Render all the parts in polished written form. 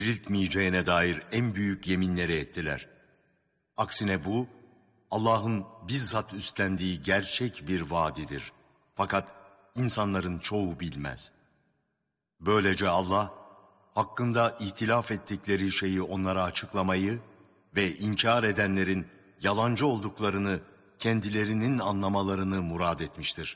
diriltmeyeceğine dair en büyük yeminleri ettiler. Aksine bu, Allah'ın bizzat üstlendiği gerçek bir vaadidir. Fakat insanların çoğu bilmez. Böylece Allah, hakkında ihtilaf ettikleri şeyi onlara açıklamayı ve inkar edenlerin yalancı olduklarını kendilerinin anlamalarını murad etmiştir.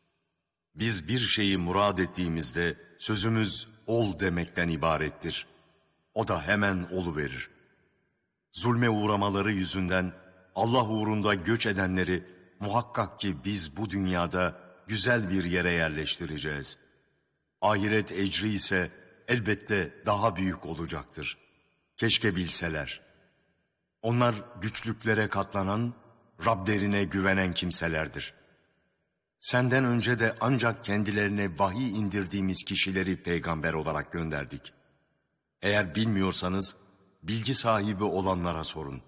Biz bir şeyi murad ettiğimizde sözümüz ol demekten ibarettir. O da hemen oluverir. Zulme uğramaları yüzünden Allah uğrunda göç edenleri muhakkak ki biz bu dünyada güzel bir yere yerleştireceğiz. Ahiret ecri ise elbette daha büyük olacaktır. Keşke bilseler. Onlar güçlüklere katlanan, Rablerine güvenen kimselerdir. Senden önce de ancak kendilerine vahiy indirdiğimiz kişileri peygamber olarak gönderdik. Eğer bilmiyorsanız bilgi sahibi olanlara sorun.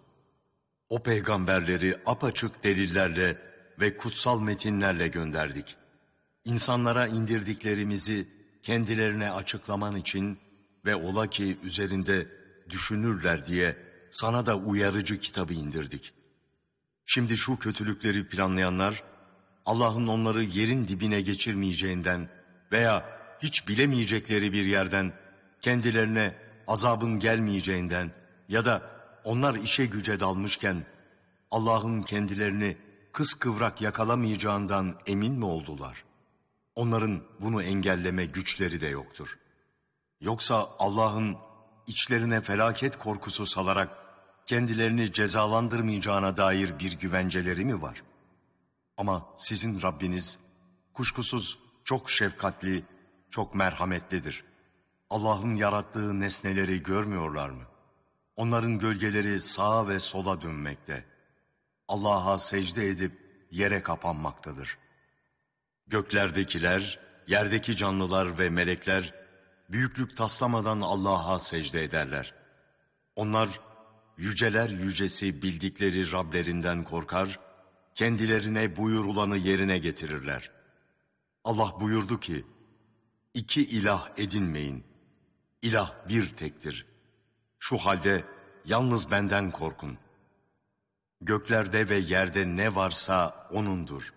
O peygamberleri apaçık delillerle ve kutsal metinlerle gönderdik. İnsanlara indirdiklerimizi kendilerine açıklaman için ve ola ki üzerinde düşünürler diye sana da uyarıcı kitabı indirdik. Şimdi şu kötülükleri planlayanlar, Allah'ın onları yerin dibine geçirmeyeceğinden veya hiç bilemeyecekleri bir yerden kendilerine azabın gelmeyeceğinden ya da onlar işe güce dalmışken Allah'ın kendilerini kıskıvrak yakalamayacağından emin mi oldular? Onların bunu engelleme güçleri de yoktur. Yoksa Allah'ın içlerine felaket korkusu salarak kendilerini cezalandırmayacağına dair bir güvenceleri mi var? Ama sizin Rabbiniz kuşkusuz çok şefkatli, çok merhametlidir. Allah'ın yarattığı nesneleri görmüyorlar mı? Onların gölgeleri sağa ve sola dönmekte. Allah'a secde edip yere kapanmaktadır. Göklerdekiler, yerdeki canlılar ve melekler büyüklük taslamadan Allah'a secde ederler. Onlar yüceler yücesi bildikleri Rablerinden korkar, kendilerine buyurulanı yerine getirirler. Allah buyurdu ki, İki ilah edinmeyin, İlah bir tektir. Şu halde yalnız benden korkun. Göklerde ve yerde ne varsa O'nundur.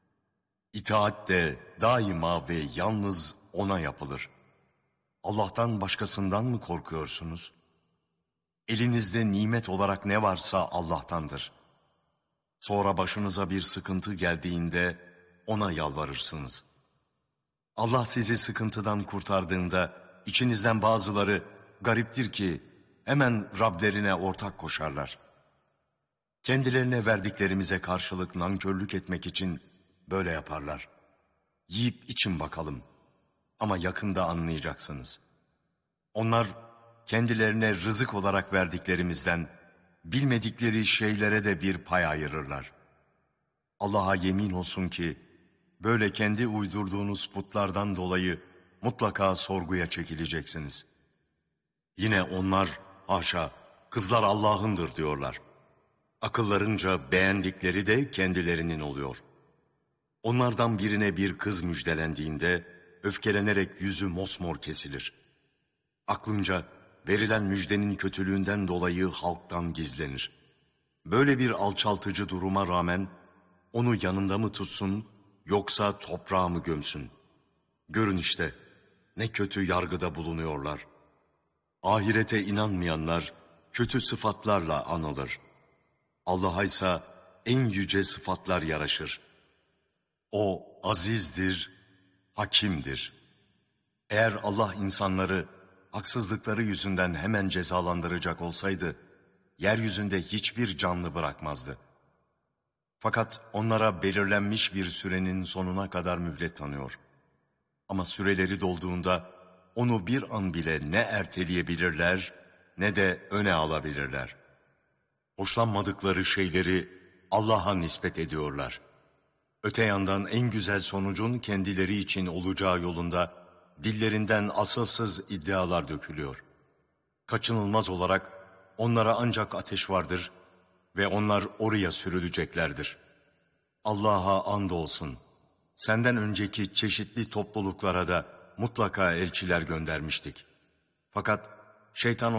İtaat de daima ve yalnız O'na yapılır. Allah'tan başkasından mı korkuyorsunuz? Elinizde nimet olarak ne varsa Allah'tandır. Sonra başınıza bir sıkıntı geldiğinde O'na yalvarırsınız. Allah sizi sıkıntıdan kurtardığında içinizden bazıları gariptir ki hemen Rablerine ortak koşarlar. Kendilerine verdiklerimize karşılık nankörlük etmek için böyle yaparlar. Yiyip için bakalım ama yakında anlayacaksınız. Onlar kendilerine rızık olarak verdiklerimizden bilmedikleri şeylere de bir pay ayırırlar. Allah'a yemin olsun ki böyle kendi uydurduğunuz putlardan dolayı mutlaka sorguya çekileceksiniz. Yine onlar haşa kızlar Allah'ındır diyorlar. Akıllarınca beğendikleri de kendilerinin oluyor. Onlardan birine bir kız müjdelendiğinde öfkelenerek yüzü mosmor kesilir. Aklınca verilen müjdenin kötülüğünden dolayı halktan gizlenir. Böyle bir alçaltıcı duruma rağmen onu yanında mı tutsun yoksa toprağa mı gömsün? Görün işte ne kötü yargıda bulunuyorlar. Ahirete inanmayanlar kötü sıfatlarla anılır. Allah'a ise en yüce sıfatlar yaraşır. O azizdir, hakimdir. Eğer Allah insanları haksızlıkları yüzünden hemen cezalandıracak olsaydı, yeryüzünde hiçbir canlı bırakmazdı. Fakat onlara belirlenmiş bir sürenin sonuna kadar mühlet tanıyor. Ama süreleri dolduğunda onu bir an bile ne erteleyebilirler ne de öne alabilirler. Hoşlanmadıkları şeyleri Allah'a nispet ediyorlar. Öte yandan en güzel sonucun kendileri için olacağı yolunda dillerinden asılsız iddialar dökülüyor. Kaçınılmaz olarak onlara ancak ateş vardır ve onlar oraya sürüleceklerdir. Allah'a andolsun, senden önceki çeşitli topluluklara da mutlaka elçiler göndermiştik. Fakat Şeytan